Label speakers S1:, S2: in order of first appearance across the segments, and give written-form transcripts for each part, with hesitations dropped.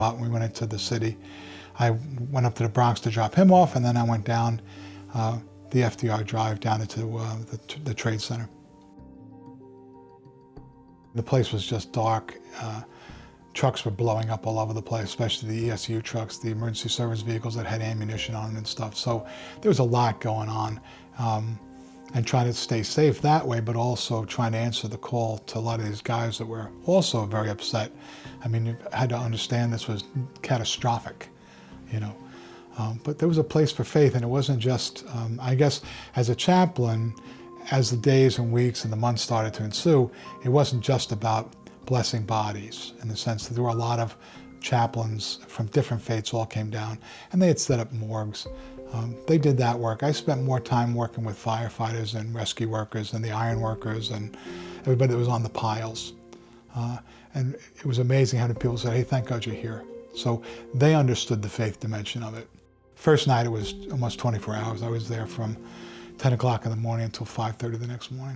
S1: We went into the city. I went up to the Bronx to drop him off, and then I went down the FDR Drive down into the Trade Center. The place was just dark. Trucks were blowing up all over the place, especially the ESU trucks, the emergency service vehicles that had ammunition on them and stuff. So there was a lot going on, and trying to stay safe that way, but also trying to answer the call to a lot of these guys that were also very upset. I mean, you had to understand this was catastrophic, you know. But there was a place for faith, and it wasn't just, I guess, as a chaplain, as the days and weeks and the months started to ensue, it wasn't just about blessing bodies, in the sense that there were a lot of chaplains from different faiths all came down, and they had set up morgues. They did that work. I spent more time working with firefighters and rescue workers and the iron workers and everybody that was on the piles. And it was amazing how many people said, hey, thank God you're here. So they understood the faith dimension of it. First night, it was almost 24 hours. I was there from 10 o'clock in the morning until 5:30 the next morning.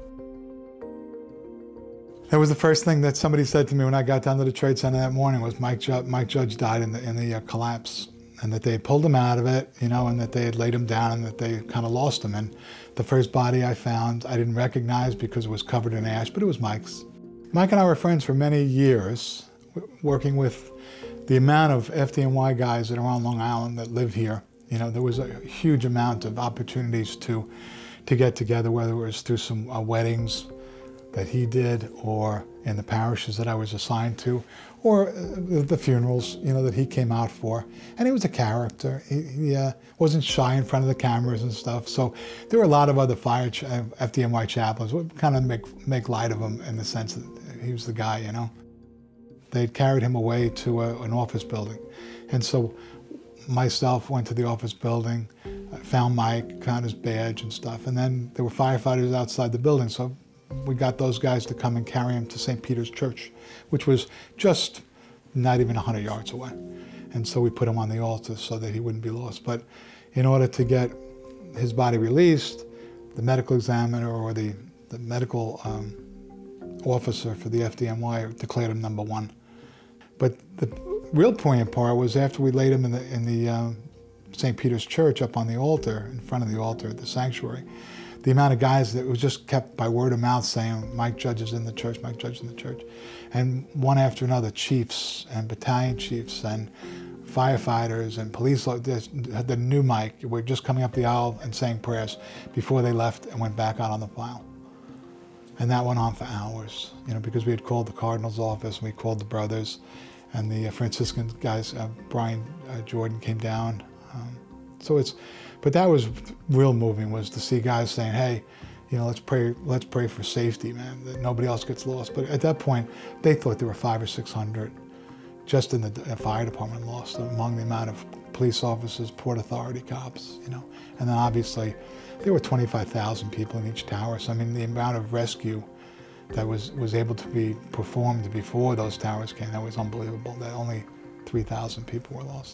S1: That was the first thing that somebody said to me when I got down to the Trade Center that morning was Mike Judge died in the collapse, and that they had pulled him out of it, you know, and that they had laid him down and that they kind of lost him. And the first body I found, I didn't recognize because it was covered in ash, but it was Mike's. Mike and I were friends for many years, working with the amount of FDNY guys that are on Long Island that live here. You know, there was a huge amount of opportunities to get together, whether it was through some weddings that he did, or in the parishes that I was assigned to, or the funerals, you know, that he came out for. And he was a character. He wasn't shy in front of the cameras and stuff. So there were a lot of other FDNY chaplains who would kind of make light of him in the sense that he was the guy, you know. They'd carried him away to an office building. And so myself went to the office building, found Mike, found his badge and stuff. And then there were firefighters outside the building. So we got those guys to come and carry him to St. Peter's Church, which was just not even 100 yards away. And so we put him on the altar so that he wouldn't be lost. But in order to get his body released, the medical examiner or the medical officer for the FDNY declared him #1. But the real poignant part was after we laid him in the St. Peter's Church up on the altar, in front of the altar at the sanctuary, the amount of guys that was just kept by word of mouth saying, Mike Judge is in the church, Mike Judge is in the church. And one after another, chiefs and battalion chiefs and firefighters and police, the new Mike, were just coming up the aisle and saying prayers before they left and went back out on the file. And that went on for hours, you know, because we had called the Cardinal's office, and we called the brothers, and the Franciscan guys, Brian Jordan came down. But that was real moving, was to see guys saying, hey, you know, let's pray for safety, man, that nobody else gets lost. But at that point, they thought there were 500 or 600 just in the fire department lost, among the amount of police officers, Port Authority cops, you know. And then obviously, there were 25,000 people in each tower. So I mean, the amount of rescue that was able to be performed before those towers came, that was unbelievable, that only 3,000 people were lost.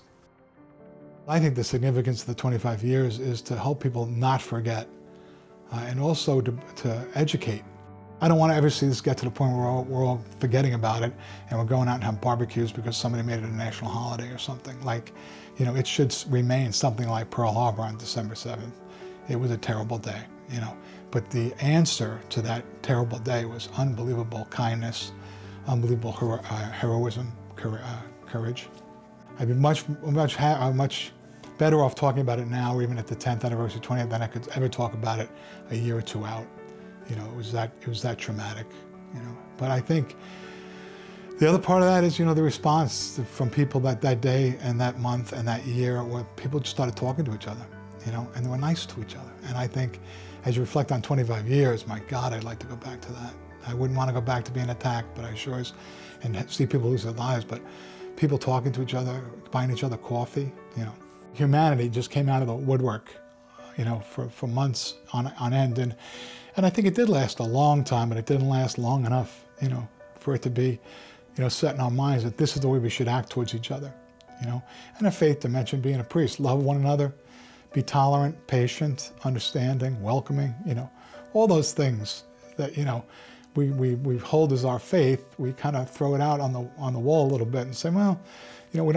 S1: I think the significance of the 25 years is to help people not forget, and also to educate. I don't want to ever see this get to the point where we're all forgetting about it and we're going out and having barbecues because somebody made it a national holiday or something. Like, you know, it should remain something like Pearl Harbor on December 7th. It was a terrible day, you know. But the answer to that terrible day was unbelievable kindness, unbelievable heroism, courage. I'd be much better off talking about it now, or even at the 10th anniversary, 20th, than I could ever talk about it a year or two out. You know, it was that traumatic, you know. But I think the other part of that is, you know, the response from people that day and that month and that year, where people just started talking to each other, you know, and they were nice to each other. And I think as you reflect on 25 years, my God, I'd like to go back to that. I wouldn't want to go back to being attacked, but I sure is, and see people lose their lives, but people talking to each other, buying each other coffee, you know. Humanity just came out of the woodwork, you know, for months on end. And I think it did last a long time, but it didn't last long enough, you know, for it to be, you know, set in our minds that this is the way we should act towards each other, you know. And a faith dimension, being a priest, love one another, be tolerant, patient, understanding, welcoming, you know, all those things that, you know, we hold as our faith, we kind of throw it out on the wall a little bit and say, well, you know, we